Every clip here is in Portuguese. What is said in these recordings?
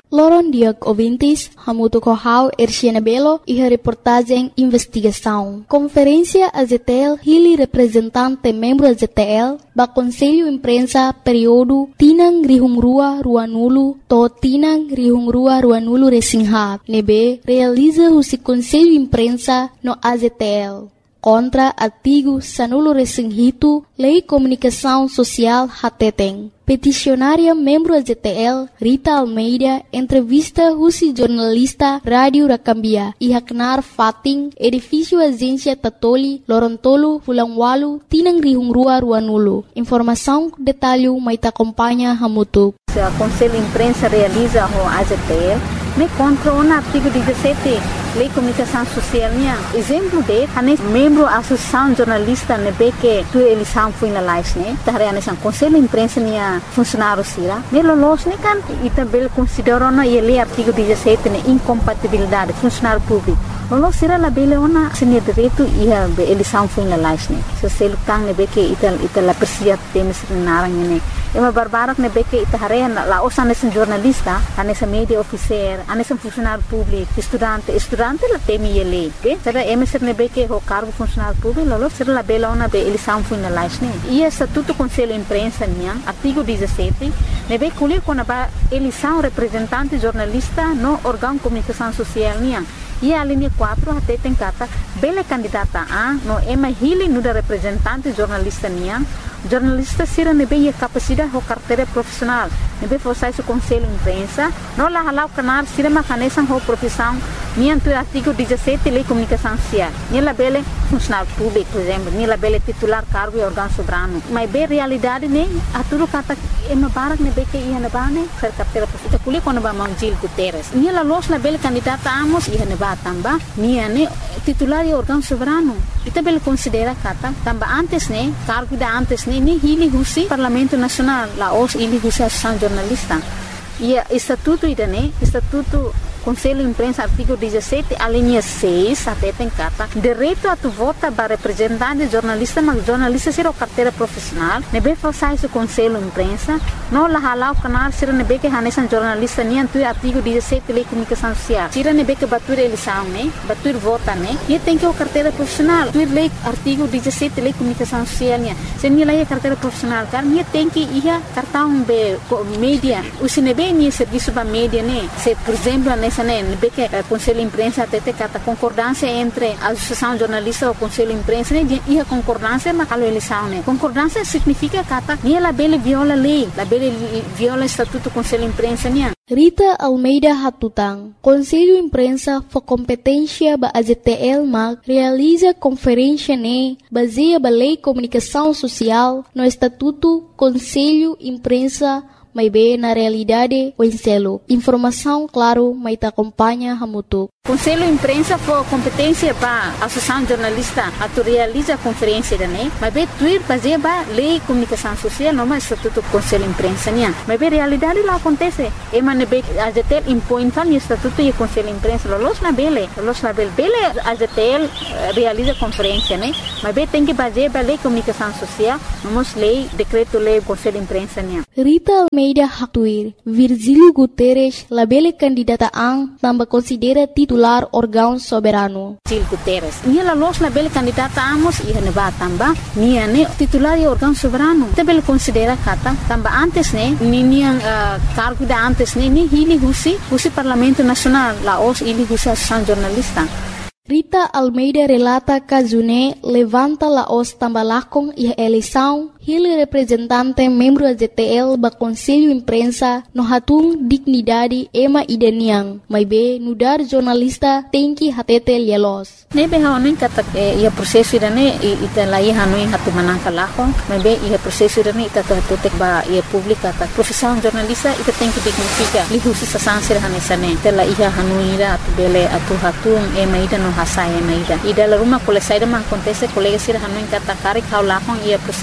Loron Diag ouvintes, hamuto kohau Erciana Belo e a reportagem Investigação. Conferência AZTL Hili representante membro AZTL ba Conselho Imprensa período Tinang Rihungrua Ruanulu to Tinang Rihungrua Ruanulu Resinghat. Nebe realiza o Conselho Imprensa no AZTL. Contra artigo Sanulo Resinghito, Lei Comunicação Social Hateteng. Peticionária membro AZTL Rita Almeida entrevista Husi jornalista Rádio Rakambia e Haknar Fating edifício Agência Tatoli Lorontolo Fulangwalu Tinang Rihungrua Ruanulu. Informação detalhe mais acompanha Hamutuk. O Conselho Imprensa realiza o AZTL me contra o artigo 17 Lei Comunicação Social minha. Exemplo de membro da Associação Jornalista nebe que tu eleição foi na live né. Tahare anesan Conselho Imprensa minha funcionário sira. Me lolos ne kan e também considerou no ele artigo 17 ne incompatibilidade funcionário público. Lolos sira la bele ona sini direito e a eleição foi na live né. Se selo kang nebe que ita la persia temes narang ne. Ema barbarak nebe que tahare la osa anesan jornalista, anesan media officer, anesan funcionário público, estudante la temi ele, be? Será emeser nebe que o cargo funcionário público, lolo será la bela ona be eleição foi na live né. E estatuto Conselho Imprensa minha, artigo 17, nebe colher quando a eleição representante jornalista no órgão de comunicação social minha. E a linha 4 até tem cata bela candidata a no ema hili no da representante jornalista minha. Jornalista sira nebe a capacidade ou carteira profissional. Nebe forçar o Conselho Imprensa, não lá halau canar sira macanesan ou profissão minha do artigo 17 Lei Comunicação Social. Nela bela funcionário público, por exemplo, nela bela titular cargo e órgão soberano. Mas bem realidade né, a tudo cata ema barak nebe que ia na bane ser carteira profissional. Kuli quando ba Mangil Guterres. Nela los na bela candidata amos ia na ba tamba, minha né titular e órgão soberano. Ita bela considera kata tamba antes né, cargo da antes né, ni hili husi Parlamento Nacional, la os hili husi Associação Jornalista. E estatuto ida né, estatuto Conselho Imprensa, artigo 17, a linha 6, até tem carta, direito a tu vota para representante jornalista, mas jornalista será carteira profissional, nebe forçar esse Conselho Imprensa, não lá halau canal, será nebe que hanesan jornalista, nem tu artigo 17, Lei Comunicação Social, será nebe que batur eleição, né, batur vota, né, e tem que o carteira profissional, tu lei artigo 17, Lei Comunicação Social, né, se nem lá carteira profissional, cara, nem tem que ir cartão be mídia, o se nebe nem serviço para mídia, né, se por exemplo, nessa né, que o Conselho Imprensa até tem a concordância entre a Associação Jornalista e o Conselho Imprensa, né, e a concordância na eleição, né. Concordância significa que ela bela viola a lei, ela bela viola o Estatuto do Conselho Imprensa, né. Rita Almeida Hatutang, Conselho Imprensa for competência ba AZTL mag realiza conferência ne baseia ba Lei Comunicação Social no Estatuto Conselho Imprensa may be na realidade o enselo. Informação claro may ta acompanha hamutuk. Conselho Imprensa for competência para a Associação Jornalista a tu realiza a conferência da né, mas bem tuir fazer ba Lei Comunicação Social não mais Estatuto Conselho Imprensa né, mas bem realidade lá acontece, e mas bem a ZTL impõe tal Estatuto e Conselho Imprensa los na bele a ZTL realiza conferência né, mas bem tem que fazer ba Lei Comunicação Social, vamos lei decreto lei Conselho Imprensa né. Rita Almeida Hatuir, Virgílio Guterres, la bele candidata ang tambah considera titular órgão soberano. Virgílio Guterres, nia los la bele candidata amos e neba tamba, nia ne titular e órgão soberano. Te bele considera kata tamba antes ne, nia cargo da antes ne, ni hili husi Parlamento Nacional, la os hili husi Associação Jornalista. Rita Almeida relata que June levanta la os tambalakong e eleição hili representante membro da ZTL ba Conselho Imprensa no hatung dignidade ema ideniang, mas be nudar jornalista tem que hatete lielos. Nebe haonin kata ia prosesso irane ita lai hanuin hatu manangka lahong, mas be ia prosesso irane ita tutek ba ia publika ta profissão jornalista ita tem que dignifica lihusi sasansir hanesane tela ia hanuira atu bele atu hatung ema ida no hasai ema ida. Ida la rumah kole saida ma acontece colega sir hanuin kata karik hau lahong ia prosesso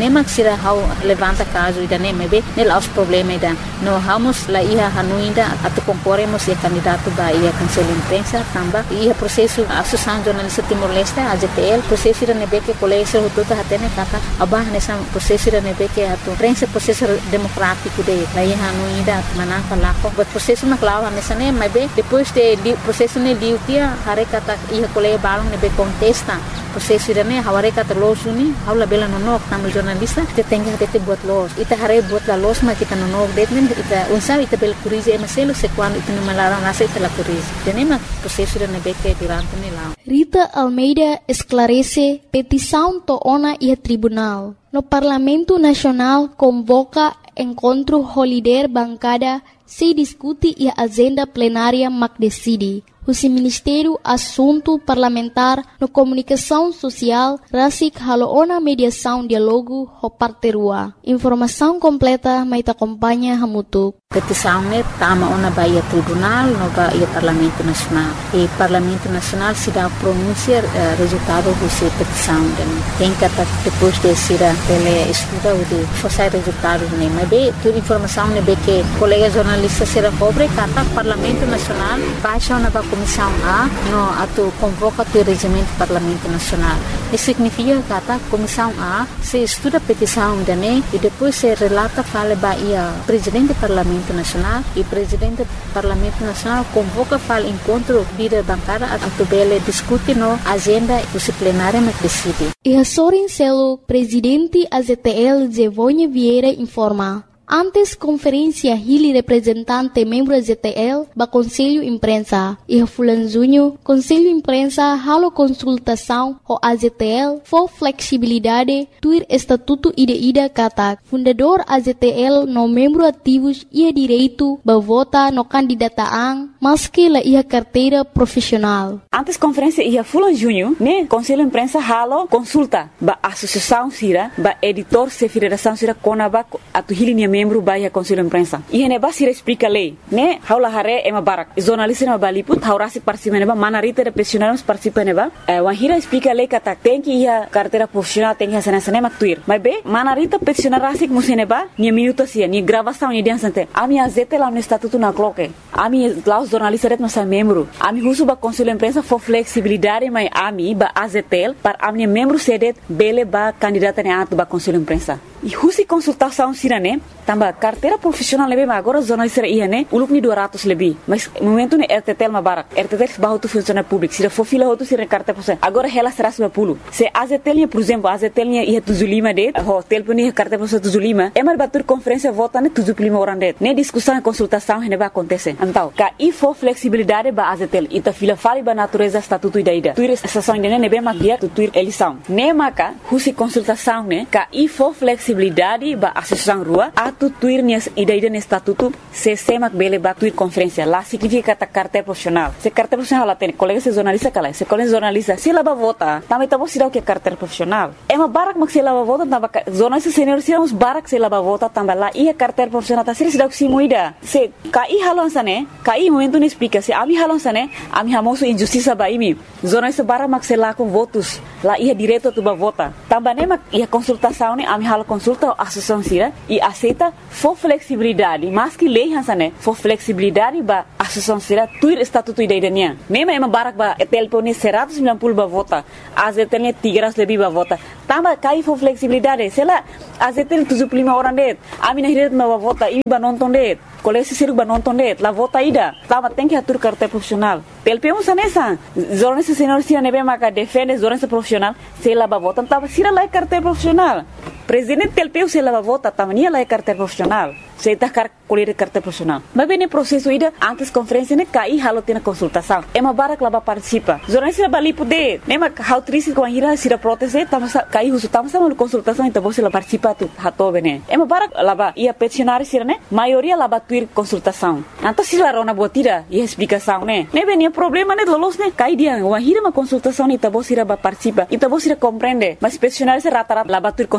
nema sira hau levanta caso ida nema be nela os problema ida no vamos la ia hanuinda atu concorremos e candidato ba ia cancela imprensa tamba ia processo associação jornalista Timor-Leste AZTL processo ida nebe que colégio hotota hatene kata abah nessa processo ida nebe que atu prensa processo democrático de la ia hanuinda manaka lako but processo na clava nessa nema be depois de processo ne liutia hare kata ia colégio balong nebe contesta processo ida ne haware kata losuni haula bela nonok tamu jornalista te tenga te buat los ita hare buat la los ma kita nonok detmen ita unsa ita bel curize maselo se quando ita no malara nasa ita la curize tenema processo ida nebe que durante ne lá Rita Almeida esclarece petição toona e tribunal. No Parlamento Nacional convoca encontro holiday bancada se discute e agenda plenária mac decide. O Ministério Assunto Parlamentar no Comunicação Social rasik haloona mediação diálogo ho parterua. Informação completa mai acompanha hamutuk. Petição ne tama ona baia tribunal no baia Parlamento Nacional. E Parlamento Nacional se dá pronunciar resultado dessa petição. Tem que depois de ser ele estuda o de forçar resultados ne. Mas bem, toda informação ne be que colega jornalista será pobre kata Parlamento Nacional baixa ona ba comissão A no atu convoca o regimento Parlamento Nacional. Isso significa kata comissão A se estuda a petição ne e depois se relata fala baia presidente do Parlamento Nacional e presidente do Parlamento Nacional convoca para encontro líder bancada a tubele discute no agenda disciplinária na decide. E a Sorin Celo, presidente AZTL Zevonha Vieira informa. Antes conferência Hili representante membro AZTL ba Conselho Imprensa e a Fulanzunho Conselho Imprensa halo consultação o AZTL for flexibilidade tuir estatuto ida kata fundador AZTL no membro ativos ia direito ba vota no candidataan maski la ia carteira profissional. Antes conferência ia Fulanzunho né Conselho Imprensa halo consulta ba associação sira ba editor se federação sira konaba atu Hili membro baia Conselho Imprensa. E ne basira explica lei, né? Haula hare ema barak. Jornalista na baliput haurasi participa neba manarita de profissionais participa neba. Wahira explica lei kata tem que ia carteira profissional tem que sana mak tuir. Mas be manarita profissional rasik museneba ni minuto sia ni gravação ni dia sante. Ami azete lá no estatuto na cloque. Ami lá os jornalistas ret nossa membro. Ami husu ba Conselho Imprensa for flexibilidade mai ami ba azetel para ami membro sedet bele ba candidata ne atu ba Conselho Imprensa. E husi consultação sirane tamba carteira profissional lebih agora jornalista ia né uluk ni 200 lebih mas momento ne RTTL mabarak RTTL bahu tu funcionário público sira fofila hotu sira carteira profissional agora ela será 90 se AZTL por exemplo AZTL ia 75 det hotel puni carteira profissional 75 emar batur conferência vota ne 75 orang det ne discussão e consultação ne vai acontecer então ka e for flexibilidade ba AZTL ita fila fali ba natureza estatuto ida tuir estação ne be magia tuir eleição ne maka husi consultação ne ka e for flexibilidade ba associação rua atu tuir ni ida ne estatuto se semak bele ba tuir conferência lá significa ta carteira profissional se carteira profissional lá tem colega se jornalista kala se colega jornalista se lá ba vota também tá você dá o que carteira profissional é uma barak mak se lá ba vota tamba jornalista senior se uns barak se lá ba vota tamba lá ia carteira profissional tá se dá o que muida se kai halon sane kai momento ne explica se ami halon sane ami hamoso injustiça ba imi jornalista barak mak se lá com votos lá ia direto tu ba vota tamba ne mak ia consultação ne ami halo consulta associação sira e aceita for flexibilidade mas que lei hansane for flexibilidade ba associação sira tuir estatuto ida idania mema ema barak ba telpone 190 ba vota azetene 300 lebih ba vota tamba kai for flexibilidade sela azetene 75 orang det ami nahiret ba vota i ba nonton det kolesi siru ba nonton det la vota ida tamba tem que atur carteira profissional telpemos anessa jornalista senior sira nebe maka defende jornalista profissional sela ba vota tamba sira la carteira profissional presidente telpeu se la vota tamania la carteira profissional se tá colher carteira profissional mas bem processo ida antes conferência ne cai halo tem consultação é uma barak lá participa jornalista bali poder nema hautrice com a ira sira proteste tamos cai uso tamos uma consultação então você lá participa tu hato bene é uma barak lá ia peticionário sira ne maioria lá tuir consultação então se lá rona botira e explicação né ne bem problema ne lolos ne cai dia uma ira uma consultação então você lá participa então você compreende mas peticionário se rata lá tuir consultação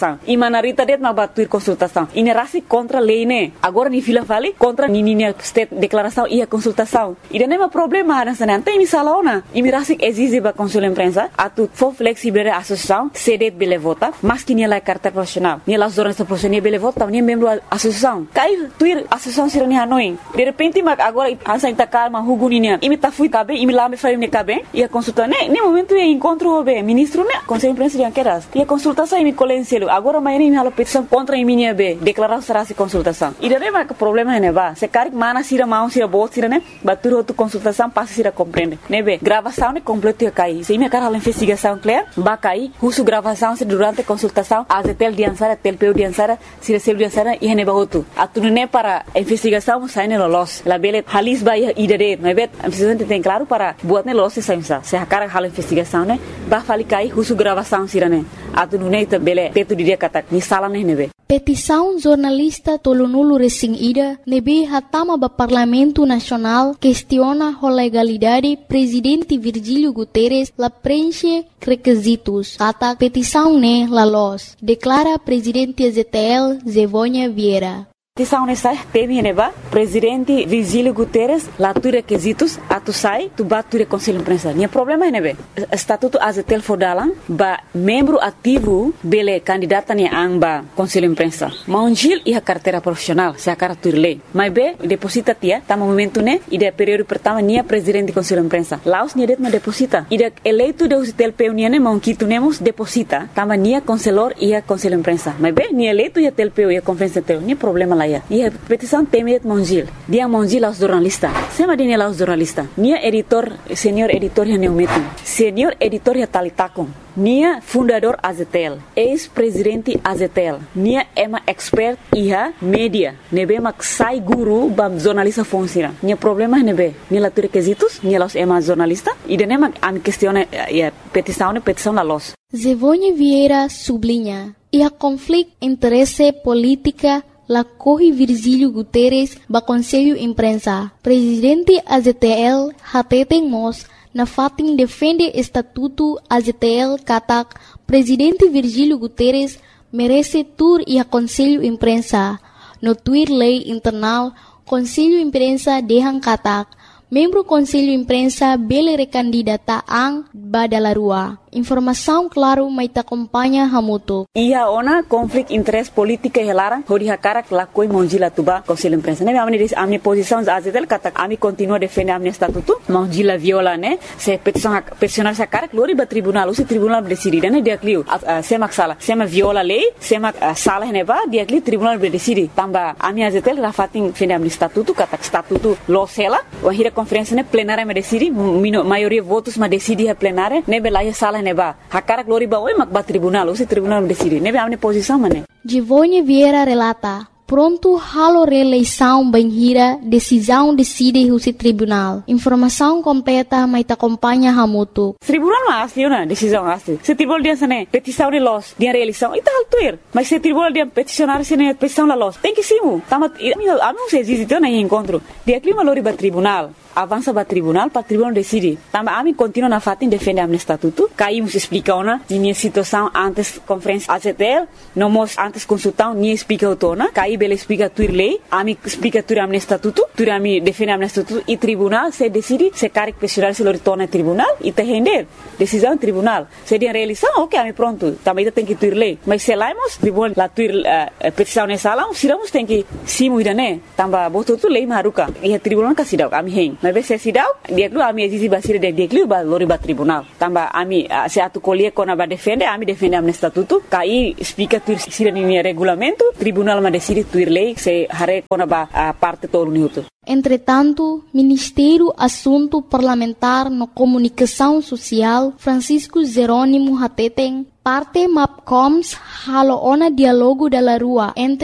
consultação. E manarita det ma batuir consultação. E nerasi contra lei né. Agora ni fila fali contra ni state declaração e a consultação. E não é problema nessa não tem misalaona. E mirasi exige ba consul imprensa atu for flexible associação cedet bele vota, mas que ni la carta profissional. Ni la jornalista profissional bele vota, ni membro associação. Kai tuir associação sirani hanoi. De repente ma agora ansa intakar ma huguninia. E me ta fui cabe, e me lá me fai me cabe. E a consulta né, nem momento é encontro o ministro né, conselho imprensa de queras. E a consultação e me colenselo. Agora amanhã me hala petição contra a minha B, declarar será se consultação. E daí mas o problema é neva. Se caric mana sira mão sira boa sira né, batur outra consultação passa sira compreende. Né be, gravação né completo ia cair. Se me cara hala investigação clear, ba cair, russo gravação se durante a consultação, a tel diansara, tel peu diansara, sira sel diansara e neba outro. Atu né para a investigação sai né los. La bele halis ba ia idade, mas be, a presidente tem claro para buat né los se se a cara hala investigação né, ba fali cair russo gravação sira né. Atu né bele teto dia kata ni sala né nebe. Petição jornalista Tolonulu Resing Ida nebe hatama ba Parlamento Nacional questiona a legalidade presidente Virgílio Guterres la preenche requisitos. Kata petição ne la los. Declara presidente ZTL Zevônia Vieira. Petição nessa teme neba presidente Virgílio Guterres lá tu requisitos atu sai tu batu conselho imprensa. Nia problema é nebe estatuto azetel fodalan ba membro ativo bele candidata ni amba conselho imprensa. Maunjil e a carteira profissional se a cara tu lei. Mas be deposita tia tá momento né e de período pertama nia presidente conselho imprensa. Laos nia det ma deposita. E de eleito de usitel peu ne monquito nemos deposita tama nia conselor e a conselho imprensa. Mas be nia eleito e a tel peu e a conferência teu nia problema lá. E a petição temet Mongil. Dia Mongil aos jornalistas. Sema dia aos jornalistas. Nia editor, senior editor ya neumetin. Senior editor ya talitakon. Nia fundador Azetel. Ex-presidente Azetel. Nia ema expert iha media. Nebe mak sai guru bam jornalista fonsira. Nia problema nebe. Nia la requisitos. Nia los ema jornalista. E denemak am questione petição la los. Zevônia Vieira sublinha. E a conflito interesse política la corre Virgílio Guterres ba Conselho Imprensa. Presidente AZTL hateten mos na fatin defende estatuto AZTL katak Presidente Virgílio Guterres merece tur e a Conselho Imprensa. No tuir lei internal Conselho Imprensa dehan katak membro Conselho Imprensa bele recandidata ang badalarua. Informação claro mai ta acompanha hamuto. Ia ona conflict interest política helara hodi hakara lakoi monjila tuba Conselho Imprensa. Ne amni posição azetel kata ami continua defender amni estatuto monjila viola ne se peticionar sa cara glori ba tribunal usi tribunal decide ne dia clio sema sala sema viola lei sema sala ne ba dia clio tribunal decide tamba ami azetel rafatin defender amni estatuto kata estatuto losela o hira conferência ne plenária me decide maioria votos ma decide a plenária ne belaya sala neba hakara glori ba oi mak ba tribunal usi tribunal decide nebe amne posição mane Zevônia Vieira relata pronto halo reeleição banhira decisão decide usi tribunal informação completa mai ta acompanha hamuto tribunal ma asli na decisão asli se tribunal dia sane petição de los dia reeleição ita altuir mas se tribunal dia peticionar sene petição la los tem que simu tamat anu se existe na encontro dia clima lori ba tribunal avança para tribunal decide. Também a mim continua na fatin defende a estatuto. Caímos explica ona minha situação antes conferência AZTL, não mos antes consultar nem explica o tona. Caí bela explica tuir lei, a mim explica tuir a estatuto, tuir a mim defende a estatuto e tribunal se decide se caric pressionar se lor tona tribunal e te render decisão tribunal. Se dia realização, ok, a mim pronto. Também tem que tuir lei. Mas se laimos tribunal la tuir petição nessa lá, siramos tem que simu idane. Também botou tu lei maruca e a tribunal casidau a mim mas se sidau dia lu ami exisi basir de dia lu ba lori ba tribunal tamba ami se atu colher kona ba defende ami defende am estatuto kai explica tu sira ni regulamento tribunal ma decide tuir lei se hare kona ba parte todo minuto. Entretanto, Ministério Assunto Parlamentar no Comunicação Social Francisco Jerônimo Hateten parte MAPCOMS halo ona dialogo da rua entre